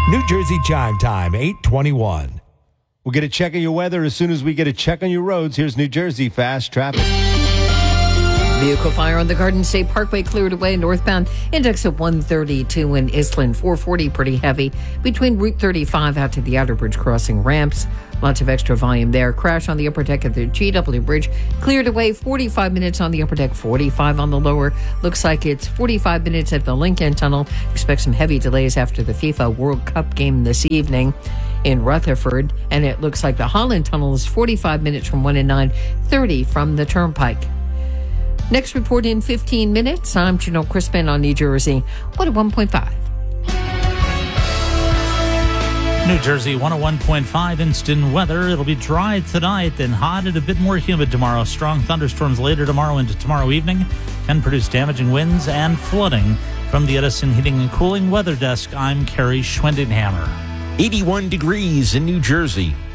New Jersey Chime Time, 8:21. We'll get a check of your weather as soon as we get a check on your roads. Here's New Jersey Fast Traffic. Vehicle fire on the Garden State Parkway cleared away northbound. Index at 132 in Island. 440 pretty heavy between Route 35 out to the Outer Bridge crossing ramps. Lots of extra volume there. Crash on the upper deck of the GW Bridge. Cleared away 45 minutes on the upper deck, 45 on the lower. Looks like it's 45 minutes at the Lincoln Tunnel. Expect some heavy delays after the FIFA World Cup game this evening in Rutherford. And it looks like the Holland Tunnel is 45 minutes from 1 and 9, 30 from the Turnpike. Next report in 15 minutes. I'm Janelle Crispin on New Jersey 101.5. New Jersey 101.5 instant weather. It'll be dry tonight, then hot and a bit more humid tomorrow. Strong thunderstorms later tomorrow into tomorrow evening can produce damaging winds and flooding. From the Edison Heating and Cooling Weather Desk, I'm Kerry Schwendenhammer. 81 degrees in New Jersey.